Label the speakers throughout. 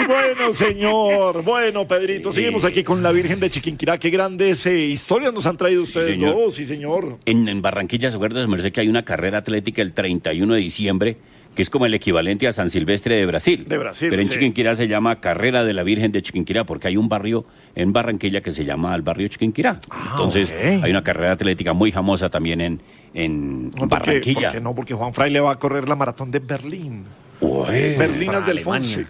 Speaker 1: bueno, señor. Bueno, Pedrito, seguimos aquí con la Virgen de Chiquinquirá. Qué grandes historias nos han traído ustedes dos, sí, señor.
Speaker 2: En Barranquilla, ¿se acuerda, merced, que hay una carrera atlética el 31 de diciembre, que es como el equivalente a San Silvestre de Brasil?
Speaker 1: De Brasil,
Speaker 2: pero en
Speaker 1: sí.
Speaker 2: Chiquinquirá se llama Carrera de la Virgen de Chiquinquirá, porque hay un barrio en Barranquilla que se llama el barrio Chiquinquirá. Entonces,
Speaker 1: okay.
Speaker 2: Hay una carrera atlética muy famosa también en Barranquilla.
Speaker 1: ¿Por qué no? Porque Juan Fraile va a correr la maratón de Berlín.
Speaker 2: Ué,
Speaker 1: Berlinas del Fonse.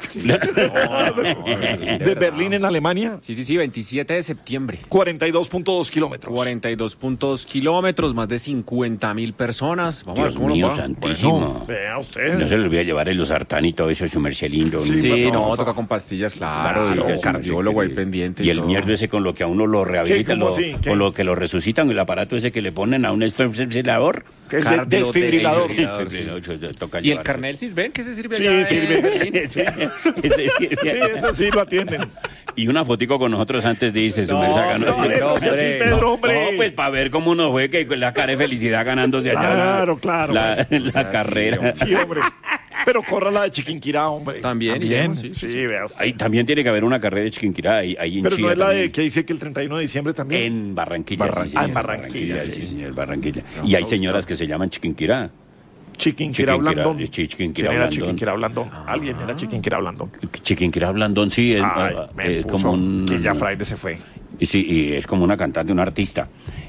Speaker 1: ¿De Berlín en Alemania?
Speaker 3: Sí, 27 de septiembre.
Speaker 1: 42.2 kilómetros.
Speaker 3: 42.2 kilómetros, más de 50.000 personas. Vamos a ver
Speaker 2: Dios
Speaker 3: cómo
Speaker 2: mío,
Speaker 3: nos va.
Speaker 2: santísimo.
Speaker 1: Bueno, vea usted.
Speaker 2: No se le olvide llevar el losartán y todo eso, su merced lindo.
Speaker 3: Sí,
Speaker 1: no,
Speaker 3: no, toca con pastillas, claro,
Speaker 2: Claro,
Speaker 3: y el cardiólogo ahí pendiente.
Speaker 2: Y el
Speaker 3: todo.
Speaker 2: mierdo ese con lo que a uno lo rehabilita,
Speaker 1: ¿Qué? ¿Cómo así? ¿Qué?
Speaker 2: con lo que lo resucitan, el aparato ese que le ponen a un desfibrilador.
Speaker 1: Que es de desfibrilador.
Speaker 2: Toca
Speaker 3: ¿Y el
Speaker 2: llevar.
Speaker 3: carnet Cisben? ¿Qué se sirve
Speaker 1: Sí,
Speaker 3: allá?
Speaker 1: sirve.
Speaker 2: Ese sirve.
Speaker 1: Sí, eso sí lo atienden.
Speaker 2: Y una fotico con nosotros antes dice, su
Speaker 1: No,
Speaker 2: mesa ganó.
Speaker 1: no sea así, Pedro, hombre.
Speaker 2: No, pues para ver cómo nos fue que la cara de felicidad ganándose allá
Speaker 1: Claro.
Speaker 2: la carrera.
Speaker 1: Sí, hombre. Pero corra la de Chiquinquirá, hombre.
Speaker 3: También.
Speaker 1: Sí, vea usted.
Speaker 2: Ahí también tiene que haber una carrera de Chiquinquirá, ahí en
Speaker 1: Pero
Speaker 2: Chía
Speaker 1: no es la
Speaker 2: también.
Speaker 1: de que dice que el 31 de diciembre también.
Speaker 2: En Barranquilla, sí, señor,
Speaker 1: en Barranquilla, sí.
Speaker 2: sí, señor, Barranquilla. Y hay señoras que se llaman Chiquinquirá.
Speaker 1: Chiquinquirá Blandón.
Speaker 2: Chiquinquirá
Speaker 1: ¿Quién era
Speaker 2: Blandón.
Speaker 1: Chiquinquirá Blandón? Alguien era Chiquinquirá Blandón.
Speaker 2: Chiquinquirá Blandón, sí,
Speaker 1: Me
Speaker 2: es
Speaker 1: puso
Speaker 2: como un...
Speaker 1: que ya Fraile se fue.
Speaker 2: Sí, y es como una cantante, una artista.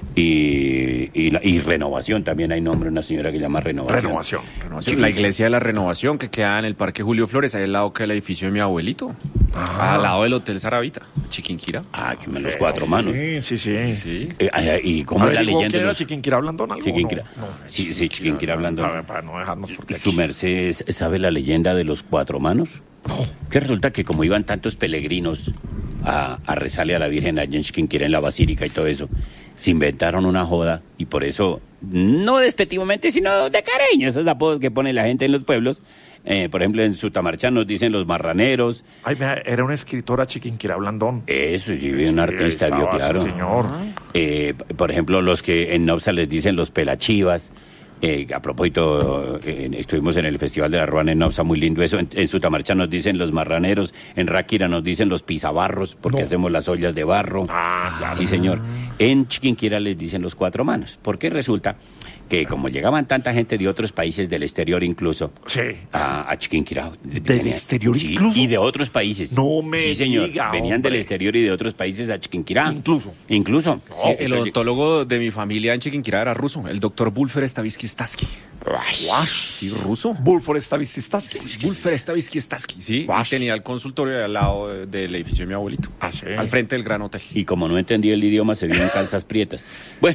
Speaker 2: Y Renovación, también hay nombre, una señora que se llama Renovación.
Speaker 3: Sí, la iglesia de la Renovación, que queda en el Parque Julio Flores, ahí al lado que el edificio de mi abuelito. Al lado del Hotel Saravita, Chiquinquirá.
Speaker 2: Ah, que me los cuatro manos.
Speaker 1: Sí.
Speaker 2: ¿Y cómo es la leyenda?
Speaker 1: ¿Quién era Chiquinquirá Blandón? ¿Algo?
Speaker 2: Chiquinquirá.
Speaker 1: No.
Speaker 2: Sí, Chiquinquirá Blandón.
Speaker 1: A ver, para no dejarnos porque
Speaker 2: ¿Su merced sabe la leyenda de los cuatro manos? Que resulta que como iban tantos peregrinos a rezarle a la Virgen allá en Chiquinquirá, en la Basílica y todo eso, se inventaron una joda y por eso, no despectivamente, sino de cariño, esos apodos que pone la gente en los pueblos. Por ejemplo, en Sutamarchán nos dicen los marraneros.
Speaker 1: Ay, vea, era una escritora Chiquinquirá Blandón.
Speaker 2: Eso, sí, un artista,
Speaker 1: estaba,
Speaker 2: vio, claro.
Speaker 1: sí, señor.
Speaker 2: Por ejemplo, los que en Nopsa les dicen los pelachivas. A propósito, estuvimos en el Festival de la Ruana en Nopsa, muy lindo eso. En Sutamarcha nos dicen los marraneros, en Ráquira nos dicen los pisabarros, porque hacemos las ollas de barro.
Speaker 1: Claro.
Speaker 2: Sí, señor. En Chiquinquirá les dicen los cuatro manos, porque resulta que como llegaban tanta gente de otros países, del exterior incluso,
Speaker 1: Sí.
Speaker 2: a Chiquinquirá.
Speaker 1: ¿Del exterior
Speaker 2: Sí,
Speaker 1: incluso?
Speaker 2: y de otros países.
Speaker 1: No me
Speaker 2: Sí, señor.
Speaker 1: diga,
Speaker 2: Venían
Speaker 1: hombre.
Speaker 2: del exterior y de otros países a Chiquinquirá.
Speaker 1: Incluso.
Speaker 3: Sí, el odontólogo de mi familia en Chiquinquirá era ruso, el doctor Bulfer Stavisky Staski. Sí, ruso.
Speaker 1: Bulfor Stavisky.
Speaker 3: Bulfer Stavisky Staski, sí. Y tenía el consultorio al lado del edificio de mi abuelito.
Speaker 1: Sí.
Speaker 3: Al frente del Gran Hotel.
Speaker 2: Y como no entendía el idioma, se vio en calzas prietas. Bueno.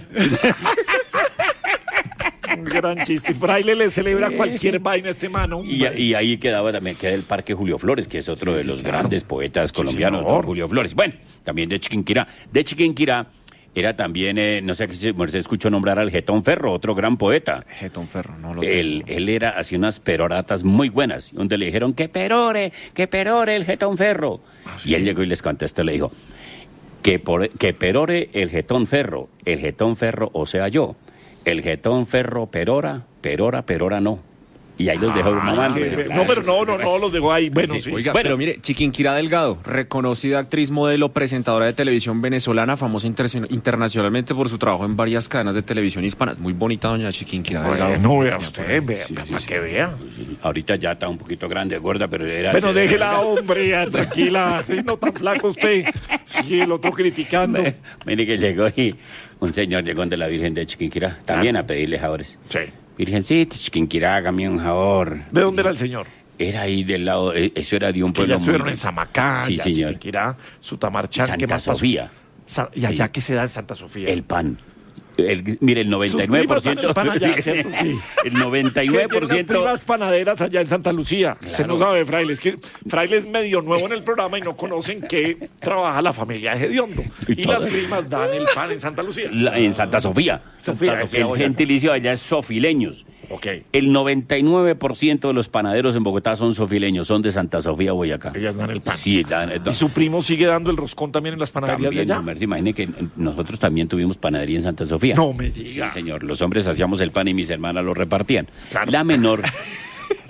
Speaker 1: Un gran chiste. Fraile le celebra cualquier vaina a este mano.
Speaker 2: Y ahí también queda el Parque Julio Flores, que es otro de los grandes poetas colombianos,
Speaker 1: señor.
Speaker 2: don Julio Flores. Bueno, también de Chiquinquirá. De Chiquinquirá era también, no sé si se escuchó nombrar al Getón Ferro, otro gran poeta.
Speaker 3: Getón Ferro, no lo
Speaker 2: Él hacía unas peroratas muy buenas, donde le dijeron que perore el Getón Ferro. Y él llegó y les contestó, le dijo, que perore el Getón Ferro, o sea yo. El Getón Ferro perora no. Y ahí los dejó mamando.
Speaker 1: No, pero no, los dejó ahí. Bueno, sí.
Speaker 3: Oiga, pero mire, Chiquinquirá Delgado, reconocida actriz, modelo, presentadora de televisión venezolana, famosa internacionalmente por su trabajo en varias cadenas de televisión hispanas. Muy bonita doña Chiquinquirá Delgado.
Speaker 1: No, vea usted, para que vea.
Speaker 2: Ahorita ya está un poquito grande, gorda, pero era...
Speaker 1: Bueno, déjela, hombre, tranquila. Sí, no tan flaco usted. Sí, el otro criticando.
Speaker 2: Mire que llegó y un señor llegó de la Virgen de Chiquinquirá, también a pedirle favores.
Speaker 1: Sí.
Speaker 2: Virgencita, Chiquinquirá, hágame un favor.
Speaker 1: ¿De dónde era el señor?
Speaker 2: Era ahí del lado, eso era de un
Speaker 1: Que
Speaker 2: pueblo...
Speaker 1: ya estuvieron en Samacá,
Speaker 2: Sí,
Speaker 1: ya
Speaker 2: señor.
Speaker 1: Chiquinquirá, Sutamarchán. ¿Qué
Speaker 2: Santa
Speaker 1: más pasó?
Speaker 2: Sofía.
Speaker 1: Y allá que se da en Santa Sofía.
Speaker 2: El pan. Mire, el 99%...
Speaker 1: El pan allá, ¿cierto? Sí.
Speaker 2: El
Speaker 1: Tiene unas
Speaker 2: 99%...
Speaker 1: primas panaderas allá en Santa Lucía. Usted no sabe, Fraile, es que Fraile es medio nuevo en el programa y no conocen que trabaja la familia de Hediondo. Y las primas dan el pan en Santa Lucía.
Speaker 2: En Santa Sofía.
Speaker 1: Santa Sofía,
Speaker 2: El gentilicio allá es sofileños.
Speaker 1: Ok.
Speaker 2: El 99% de los panaderos en Bogotá son sofileños, son de Santa Sofía, Boyacá.
Speaker 1: Ellas dan el pan.
Speaker 2: Sí, dan.
Speaker 1: ¿Y su primo sigue dando el roscón también en las panaderías
Speaker 2: También,
Speaker 1: de allá?
Speaker 2: Merce, imagine que nosotros también tuvimos panadería en Santa Sofía.
Speaker 1: No me diga.
Speaker 2: Sí, señor. Los hombres hacíamos el pan y mis hermanas lo repartían.
Speaker 1: Claro.
Speaker 2: La menor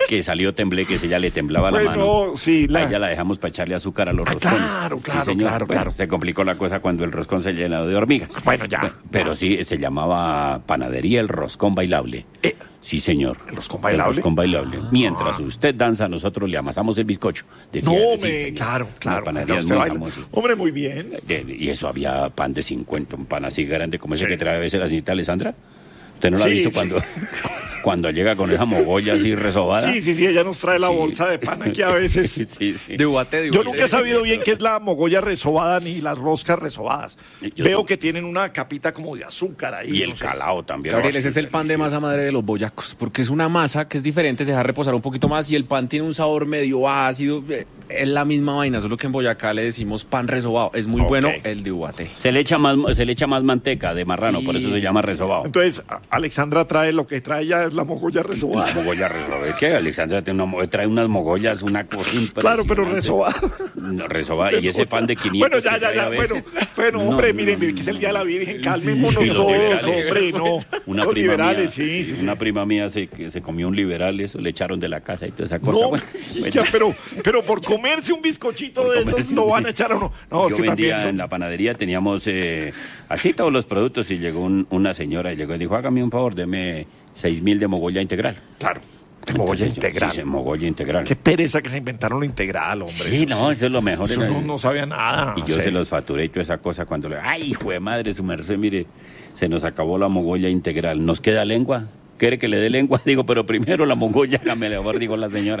Speaker 2: que salió tembleques, ella le temblaba la
Speaker 1: Bueno,
Speaker 2: mano.
Speaker 1: sí,
Speaker 2: A ella la dejamos para echarle azúcar a los roscones.
Speaker 1: claro, claro,
Speaker 2: Sí, señor.
Speaker 1: claro,
Speaker 2: Bueno,
Speaker 1: claro.
Speaker 2: se complicó la cosa cuando el roscón se llenó de hormigas.
Speaker 1: Bueno, ya.
Speaker 2: Pero sí, se llamaba Panadería El Roscón Bailable. Sí, señor.
Speaker 1: ¿El roscón bailable?
Speaker 2: El roscón bailable. Mientras usted danza, nosotros le amasamos el bizcocho. Decía,
Speaker 1: No,
Speaker 2: sí, señor.
Speaker 1: claro,
Speaker 2: La
Speaker 1: claro.
Speaker 2: panadería es
Speaker 1: Usted
Speaker 2: muy
Speaker 1: baila.
Speaker 2: famosa.
Speaker 1: Hombre, muy bien.
Speaker 2: Y eso había pan de 50, un pan así grande como ese
Speaker 1: Sí.
Speaker 2: que trae a veces la señorita Alessandra. ¿Usted no lo ha
Speaker 1: Sí,
Speaker 2: visto
Speaker 1: sí.
Speaker 2: cuando llega con esa mogolla así resobada?
Speaker 1: Sí, ella nos trae la
Speaker 2: Sí.
Speaker 1: bolsa de pan aquí a veces.
Speaker 2: Sí.
Speaker 3: De Ubaté,
Speaker 1: Yo nunca he sabido bien qué es la mogolla resobada ni las roscas resobadas.
Speaker 2: Yo
Speaker 1: Veo
Speaker 2: no.
Speaker 1: que tienen una capita como de azúcar ahí.
Speaker 2: Y
Speaker 1: no
Speaker 2: el
Speaker 1: sé.
Speaker 2: calao también.
Speaker 3: Gabriel,
Speaker 2: Ay,
Speaker 3: ese es el pan de
Speaker 2: delicioso.
Speaker 3: masa madre de los boyacos, porque es una masa que es diferente, se deja reposar un poquito más y el pan tiene un sabor medio ácido. Es la misma vaina, solo que en Boyacá le decimos pan resobado. Es muy
Speaker 1: Ok.
Speaker 3: bueno el de Ubaté.
Speaker 2: Se le echa más manteca de marrano,
Speaker 3: Sí.
Speaker 2: por eso se llama resobado.
Speaker 1: Entonces, Alexandra trae lo que trae ya es la mogolla
Speaker 2: La
Speaker 1: resobada.
Speaker 2: mogolla resobada. ¿Qué? Alexandra trae unas mogollas, una cosa impresionante.
Speaker 1: Claro, pero resobada.
Speaker 2: No, resobada. Y ese pan de 500
Speaker 1: Bueno, ya,
Speaker 2: que trae a
Speaker 1: Bueno,
Speaker 2: veces.
Speaker 1: bueno,
Speaker 2: No,
Speaker 1: hombre,
Speaker 2: no,
Speaker 1: miren,
Speaker 2: no,
Speaker 1: que es el Día de la Virgen,
Speaker 2: Sí,
Speaker 1: calmémonos
Speaker 2: los
Speaker 1: todos,
Speaker 2: liberales.
Speaker 1: hombre, no.
Speaker 2: Una
Speaker 1: Los
Speaker 2: prima
Speaker 1: liberales,
Speaker 2: mía,
Speaker 1: sí.
Speaker 2: Una prima mía se comió un liberal, eso le echaron de la casa y toda esa cosa.
Speaker 1: No,
Speaker 2: Bueno,
Speaker 1: ya, pero por comerse un bizcochito
Speaker 2: por
Speaker 1: de esos
Speaker 2: comerse
Speaker 1: lo
Speaker 2: un-
Speaker 1: van a echar o no. No, es
Speaker 2: Yo
Speaker 1: que también
Speaker 2: vendía
Speaker 1: son...
Speaker 2: en la panadería, teníamos así todos los productos y llegó una señora y llegó y dijo, hágame un favor, deme 6.000 de mogolla integral.
Speaker 1: Claro, de mogolla
Speaker 2: Entonces yo,
Speaker 1: integral.
Speaker 2: Sí, mogolla integral.
Speaker 1: Qué pereza que se inventaron lo integral, hombre.
Speaker 2: Sí, no, eso es lo mejor.
Speaker 1: Eso
Speaker 2: era-
Speaker 1: no sabía nada.
Speaker 2: Y yo
Speaker 1: Sí.
Speaker 2: se los facturé y toda esa cosa cuando le... ¡Ay, hijo de madre, su merced! Mire, se nos acabó la mogolla integral. ¿Nos queda lengua? ¿Quiere que le dé lengua? Digo, pero primero la mogolla, hágame el favor, digo la señora.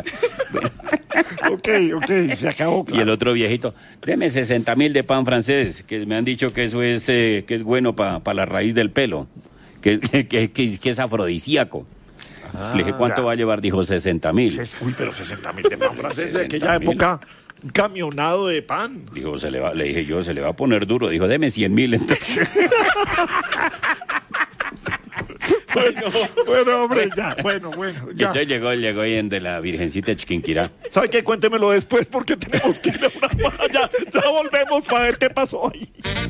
Speaker 1: Ok, se acabó.
Speaker 2: Y el otro viejito, deme 60.000 de pan francés, que me han dicho que eso es que es bueno para la raíz del pelo, que es afrodisíaco. Le dije, ¿cuánto
Speaker 1: ya.
Speaker 2: va a llevar? Dijo, 60.000.
Speaker 1: Uy, pero 60.000 de pan francés de aquella
Speaker 2: 60.000.
Speaker 1: época. Un camionado de pan.
Speaker 2: Dijo, le dije yo, se le va a poner duro. Dijo, deme 100.000. Entonces,
Speaker 1: Bueno, hombre, ya. Bueno,
Speaker 2: y
Speaker 1: ya.
Speaker 2: entonces llegó ahí en de la Virgencita de Chiquinquirá.
Speaker 1: ¿Sabe qué? Cuéntemelo después porque tenemos que ir a una... Ya volvemos para ver qué pasó ahí.